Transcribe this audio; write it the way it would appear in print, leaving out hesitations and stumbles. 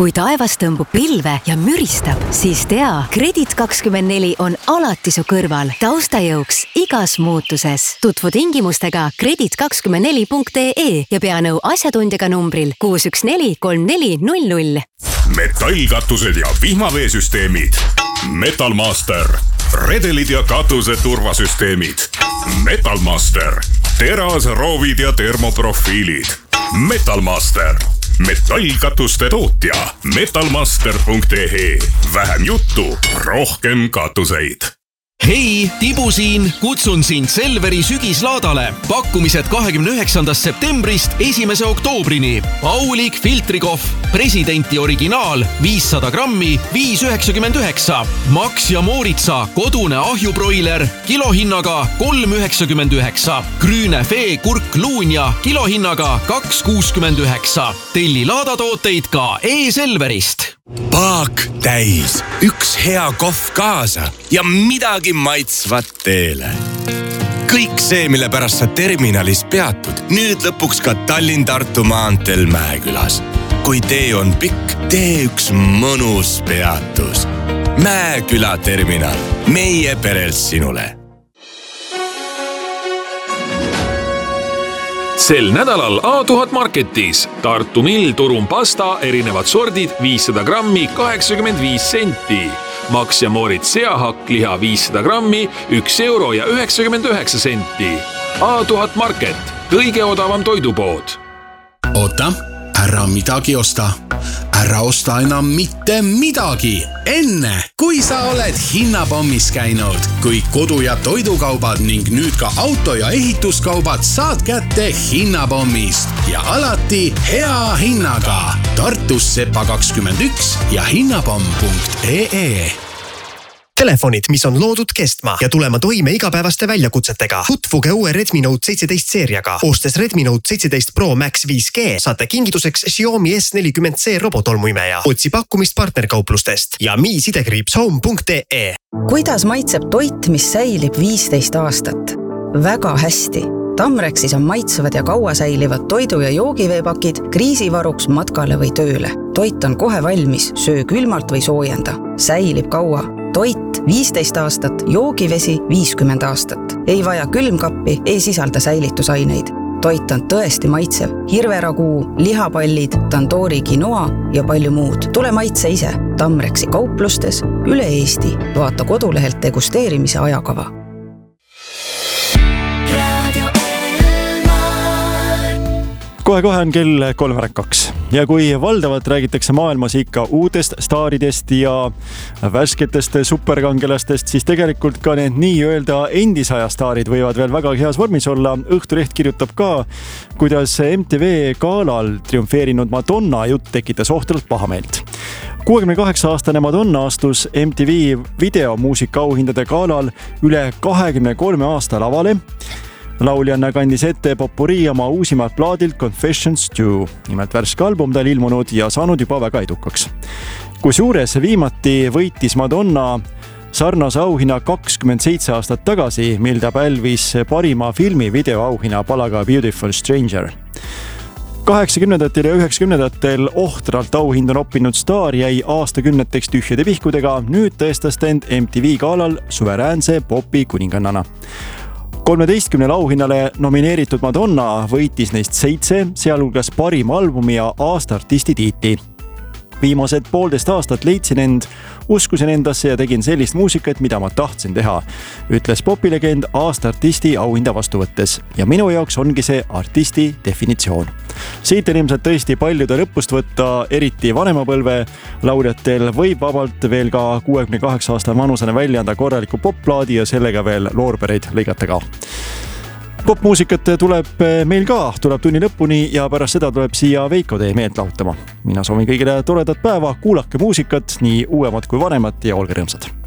Kui taevas tõmbub pilve ja müristab, siis tea, Kredit24 on alati su kõrval taustajõuks igas muutuses. Tutvu tingimustega kredit24.ee ja pea nõu asjatundjaga numbril 6143400. Metallkatused ja vihmaveesüsteemid. Metalmaster. Redelid ja katuse turvasüsteemid. Metalmaster. Teras, roovid ja termoprofiilid. Metalmaster. Metallkatuste tootja. Metalmaster.ee. Vähem juttu, rohkem katuseid. Hei, Tibu siin, kutsun sind Selveri sügislaadale. Pakkumised 29. septembrist 1. oktoobrini. Aulik filtrikohv, presidenti originaal, 500 grammi, 5,99. Max ja Mooritsa, kodune ahjubroiler, kilohinnaga 3,99. Grüne Fee kurkluunja, kilohinnaga 2,69. Telli laadatooteid ka e-Selverist. Paak täis, üks hea kohv kaasa ja midagi maitsvat teele. Kõik see, mille pärast sa terminalis peatud, nüüd lõpuks ka Tallinn-Tartu maanteel Mäekülas. Kui tee on pikk, tee üks mõnus peatus. Mäeküla terminal, meie perelt sinule. Sel nädalal A1000 Marketis Tartu Mill Turum pasta erinevad sordid 500 grammi 85 senti. Max ja Moritz seahakk liha 500 grammi 1,99 senti. A1000 Market, kõige odavam toidupood. Oota, ära midagi osta. Ära osta enam mitte midagi. Enne, kui sa oled hinnapommis käinud, kui kodu- ja toidukaubad ning nüüd ka auto- ja ehituskaubad saad kätte hinnapommist ja alati hea hinnaga. Tartus Sepa 21 ja hinnapomm.ee. Telefonid, mis on loodud kestma ja tulema toime igapäevaste väljakutsetega. Tutvuge uue Redmi Note 17 seeriaga. Ostes Redmi Note 17 Pro Max 5G saate kingituseks Xiaomi S40C robotolmuimeja. Otsi pakkumist partnerkauplustest ja mi-home.ee. Kuidas maitseb toit, mis säilib 15 aastat? Väga hästi. Tamrexis on maitsevad ja kaua säilivad toidu- ja joogiveepakid kriisivaruks matkale või tööle. Toit on kohe valmis, söö külmalt või soojenda. Säilib kaua. Toit 15 aastat, joogivesi 50 aastat. Ei vaja külmkappi, ei sisalda säilitusaineid. Toit on tõesti maitsev. Hirveraguu, lihapallid, tandoori quinoa ja palju muud. Tule maitse ise. Tamrexi kauplustes üle Eesti. Vaata kodulehelt degusteerimise ajakava. Kohe on kell 3:02 ja kui valdavalt räägitakse maailmas ikka uutest staaridest ja värsketest superkangelastest, siis tegelikult ka need nii-öelda endisaja staarid võivad veel väga heas vormis olla. Õhtuleht kirjutab ka, kuidas MTV galal triumfeerinud Madonna jutt tekitas ohtralt pahameelt. 68-aastane Madonna astus MTV videomuusika auhindade galal üle 23 aasta lavale. Lauljanna kandis ette popuri oma uusimalt plaadilt Confessions 2. Nimelt värske album tal ilmunud ja saanud juba väga edukaks. Kusjuures viimati võitis Madonna sarnase auhinna 27 aastat tagasi, mil ta pälvis parima filmi videoauhinna palaga Beautiful Stranger. 80-ndatel ja 90-ndatel ohtralt auhinda noppinud staar jäi aastakümneteks tühjade vihkudega. Nüüd tõestas end MTV galal suveräänse popi kuningannana. 13 auhinnale nomineeritud Madonna võitis neist 7, sealhulgas parim albumi ja aastaartisti tiitli. Viimased 1,5 aastat leidsin end, uskusin endasse ja tegin sellist muusikat, mida ma tahtsin teha, ütles popilegend aastaartisti auhinda vastu võttes. Ja minu jaoks ongi see artisti definitsioon. Siit on ilmselt tõesti paljude lõpust võtta, eriti vanemapõlve lauljatel võib vabalt veel ka 68 aasta vanusena välja anda korraliku popplaadi ja sellega veel loorbereid lõigata ka. Popmuusikat tuleb meil ka, tuleb tunni lõpuni ja pärast seda tuleb siia Veiko teie meelt lahutama. Mina soovin kõigile toredat päeva, kuulake muusikat, nii uuemat kui vanemat ja olge rõõmsad.